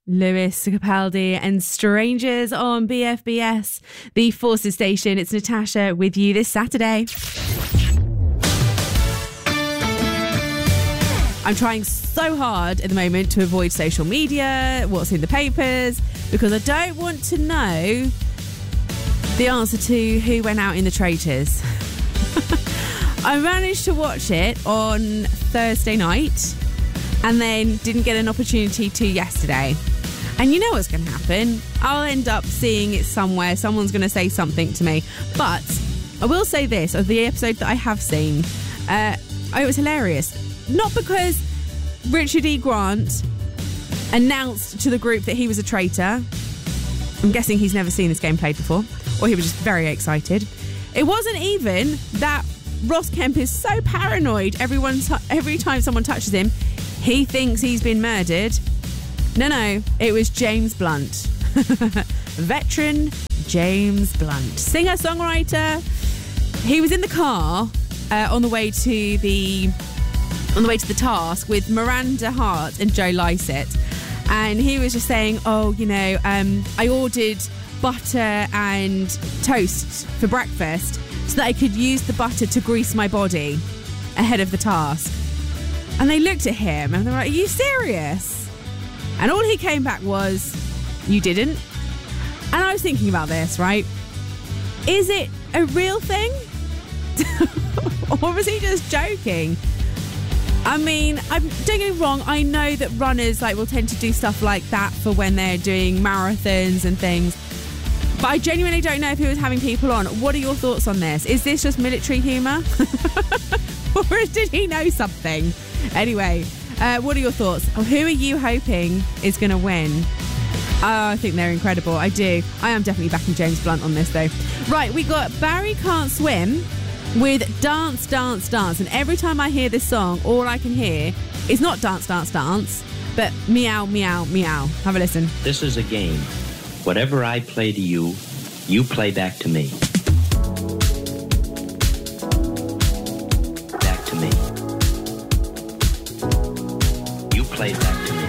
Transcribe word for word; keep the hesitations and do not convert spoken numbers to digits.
Lewis Capaldi and Strangers on B F B S, the Forces station. It's Natasha with you this Saturday. I'm trying so hard at the moment to avoid social media, what's in the papers, because I don't want to know the answer to who went out in the traitors. I managed to watch it on Thursday night and then didn't get an opportunity to yesterday. And you know what's going to happen? I'll end up seeing it somewhere. Someone's going to say something to me. But I will say this, of the episode that I have seen, uh, it was hilarious. Not because Richard E. Grant announced to the group that he was a traitor. I'm guessing he's never seen this game played before. Or he was just very excited. It wasn't even that Ross Kemp is so paranoid everyone t- every time someone touches him, he thinks he's been murdered. No, no, it was James Blunt. Veteran James Blunt. Singer-songwriter. He was in the car uh, on the way to the... on the way to the task with Miranda Hart and Joe Lycett, and he was just saying, oh, you know, um, I ordered butter and toast for breakfast so that I could use the butter to grease my body ahead of the task. And they looked at him and they were like, are you serious? And all he came back was, you didn't? And I was thinking about this, right? Is it a real thing? Or was he just joking? I mean, I'm, don't get me wrong, I know that runners like will tend to do stuff like that for when they're doing marathons and things. But I genuinely don't know if he was having people on. What are your thoughts on this? Is this just military humour? Or did he know something? Anyway, uh, what are your thoughts? Who are you hoping is going to win? Oh, I think they're incredible. I do. I am definitely backing James Blunt on this, though. Right, we got Barry Can't Swim with Dance, Dance, Dance. And every time I hear this song, all I can hear is not Dance, Dance, Dance, but meow, meow, meow. Have a listen. This is a game. Whatever I play to you, you play back to me.